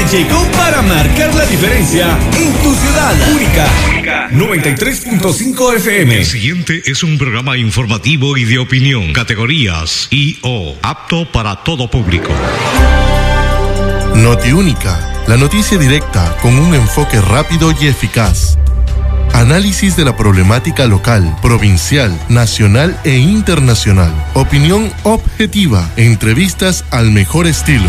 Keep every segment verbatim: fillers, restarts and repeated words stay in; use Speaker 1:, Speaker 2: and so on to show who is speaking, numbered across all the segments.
Speaker 1: llegó para marcar la diferencia en tu ciudad. Única, Única noventa y tres punto cinco F M.
Speaker 2: El siguiente es un programa informativo y de opinión. Categorías I O, apto para todo público.
Speaker 3: Notiúnica, la noticia directa con un enfoque rápido y eficaz. Análisis de la problemática local, provincial, nacional e internacional. Opinión objetiva. Entrevistas al mejor estilo.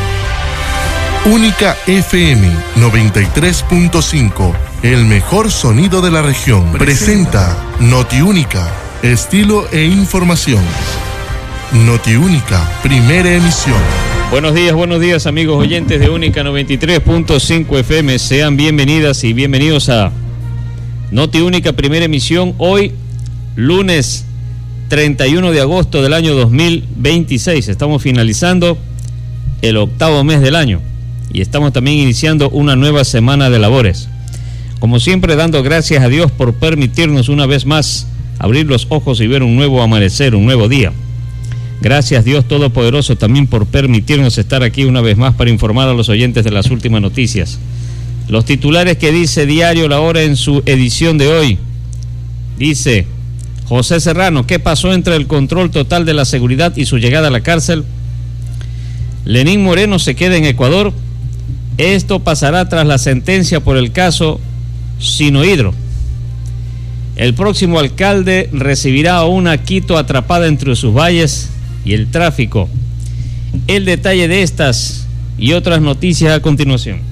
Speaker 3: Única F M noventa y tres punto cinco. El mejor sonido de la región. Presenta Notiúnica. Estilo e información. Notiúnica, primera emisión.
Speaker 4: Buenos días, buenos días amigos oyentes de Única noventa y tres punto cinco F M. Sean bienvenidas y bienvenidos a Notiúnica, primera emisión. Hoy, lunes treinta y uno de agosto del año dos mil veintiséis. Estamos finalizando el octavo mes del año y estamos también iniciando una nueva semana de labores. Como siempre, dando gracias a Dios por permitirnos una vez más abrir los ojos y ver un nuevo amanecer, un nuevo día. Gracias Dios Todopoderoso también por permitirnos estar aquí una vez más para informar a los oyentes de las últimas noticias. Los titulares que dice Diario La Hora en su edición de hoy. Dice José Serrano: ¿qué pasó entre el control total de la seguridad y su llegada a la cárcel? Lenín Moreno se queda en Ecuador. Esto pasará tras la sentencia por el caso Sinohidro. El próximo alcalde recibirá a una Quito atrapada entre sus valles y el tráfico. El detalle de estas y otras noticias a continuación.